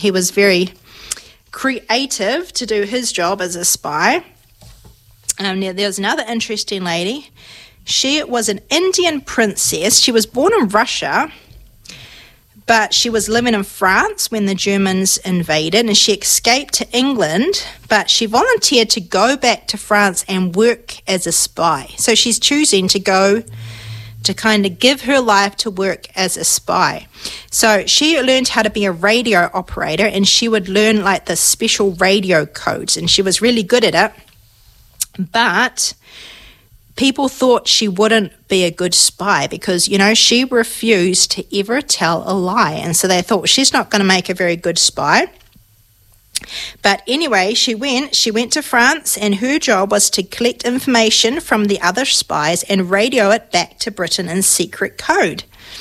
he was very creative to do his job as a spy. Now, there was another interesting lady. She was an Indian princess. She was born in Russia, but she was living in France when the Germans invaded, and she escaped to England, but she volunteered to go back to France and work as a spy. So she's choosing to go to kind of give her life to work as a spy. So she learned how to be a radio operator, and she would learn like the special radio codes, and she was really good at it. But people thought she wouldn't be a good spy because, you know, she refused to ever tell a lie. And so they thought, well, she's not going to make a very good spy. But anyway, she went to France, and her job was to collect information from the other spies and radio it back to Britain in secret code.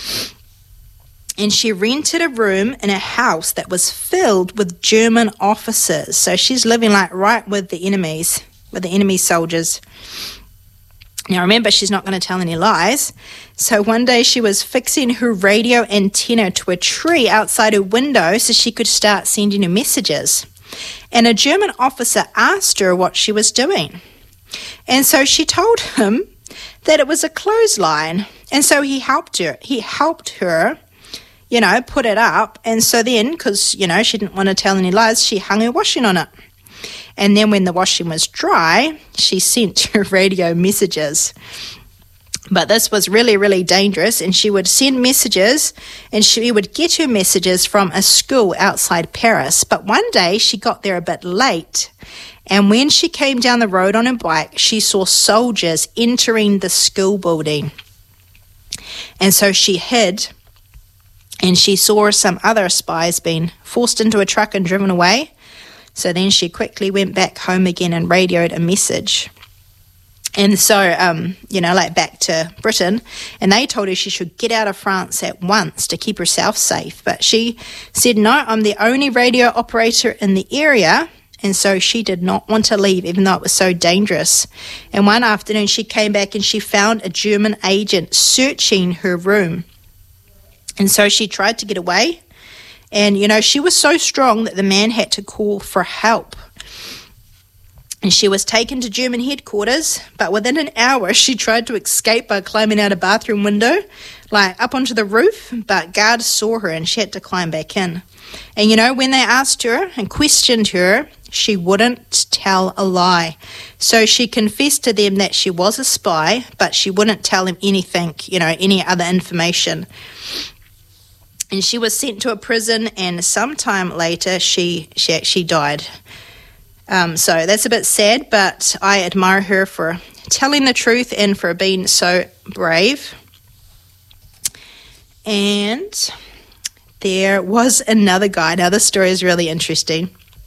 And she rented a room in a house that was filled with German officers. So she's living like right with the enemies, with the enemy soldiers. Now remember, she's not going to tell any lies. So one day she was fixing her radio antenna to a tree outside her window so she could start sending her messages. And a German officer asked her what she was doing. And so she told him that it was a clothesline. And so he helped her. You know, put it up. And so then, because, you know, she didn't want to tell any lies, she hung her washing on it. And then when the washing was dry, she sent her radio messages. But this was really, really dangerous, and she would send messages, and she would get her messages from a school outside Paris. But one day she got there a bit late, and when she came down the road on her bike, she saw soldiers entering the school building. And so she hid, and she saw some other spies being forced into a truck and driven away. So then she quickly went back home again and radioed a message. And so, you know, like back to Britain, and they told her she should get out of France at once to keep herself safe. But she said, no, I'm the only radio operator in the area. And so she did not want to leave, even though it was so dangerous. And one afternoon she came back and she found a German agent searching her room. And so she tried to get away. And, you know, she was so strong that the man had to call for help. And she was taken to German headquarters, but within an hour she tried to escape by climbing out a bathroom window, like up onto the roof, but guards saw her and she had to climb back in. And, you know, when they asked her and questioned her, she wouldn't tell a lie. So she confessed to them that she was a spy, but she wouldn't tell them anything, you know, any other information. And she was sent to a prison, and sometime later she actually died. So that's a bit sad, but I admire her for telling the truth and for being so brave. And there was another guy. Now this story is really interesting.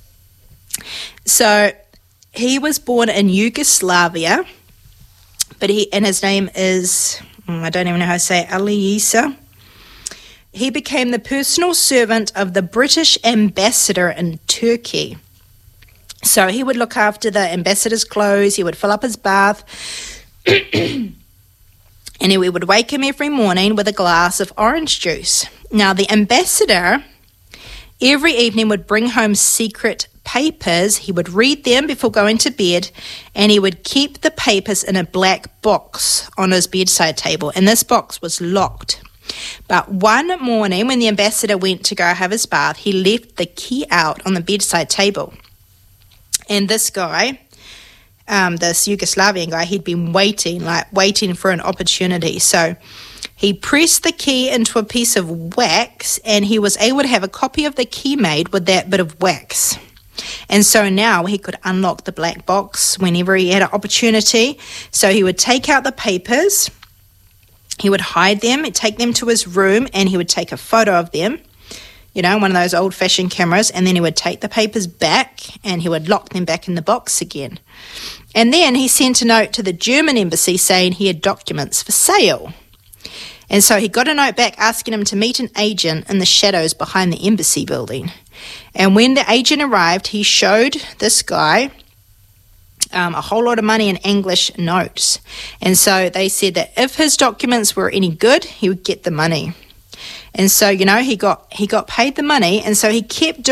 So he was born in Yugoslavia, and his name is, I don't even know how to say it, Eliezer. He became the personal servant of the British ambassador in Turkey. So he would look after the ambassador's clothes, he would fill up his bath, and he would wake him every morning with a glass of orange juice. Now the ambassador every evening would bring home secret papers. He would read them before going to bed, and he would keep the papers in a black box on his bedside table, and this box was locked. But one morning when the ambassador went to go have his bath, he left the key out on the bedside table. And this guy, this Yugoslavian guy, he'd been waiting for an opportunity. So he pressed the key into a piece of wax, and he was able to have a copy of the key made with that bit of wax. And so now he could unlock the black box whenever he had an opportunity. So he would take out the papers, he would hide them, take them to his room, and he would take a photo of them, you know, one of those old-fashioned cameras, and then he would take the papers back and he would lock them back in the box again. And then he sent a note to the German embassy saying he had documents for sale. And so he got a note back asking him to meet an agent in the shadows behind the embassy building. And when the agent arrived, he showed this guy a whole lot of money in English notes. And so they said that if his documents were any good, he would get the money. And so, you know, he got paid the money, and so he kept